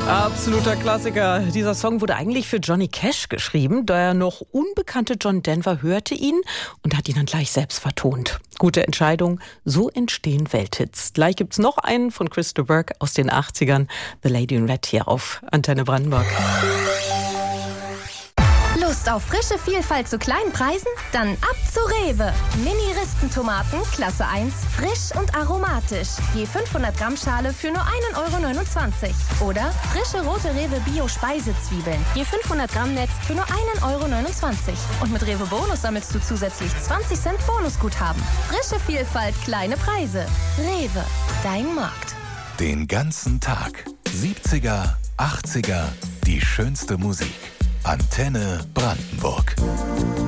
Absoluter Klassiker. Dieser Song wurde eigentlich für Johnny Cash geschrieben. Der noch unbekannte John Denver hörte ihn und hat ihn dann gleich selbst vertont. Gute Entscheidung. So entstehen Welthits. Gleich gibt's noch einen von Chris de Burgh aus den 80ern. The Lady in Red hier auf Antenne Brandenburg. Lust auf frische Vielfalt zu kleinen Preisen? Dann ab zu Rewe. Mini-Rispentomaten, Klasse 1, frisch und aromatisch. Je 500 Gramm Schale für nur 1,29 €. Oder frische rote Rewe Bio-Speisezwiebeln. Je 500 Gramm Netz für nur 1,29 €. Und mit Rewe Bonus sammelst du zusätzlich 20 Cent Bonusguthaben. Frische Vielfalt, kleine Preise. Rewe, dein Markt. Den ganzen Tag. 70er, 80er, die schönste Musik. Antenne Brandenburg.